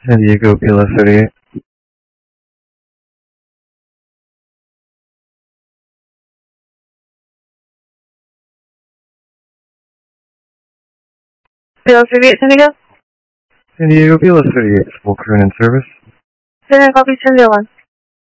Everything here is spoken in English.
San Diego PLS 38. PLS 38, San Diego. San Diego PLS 38, full crew and in service. San Diego, copy, San Diego 1.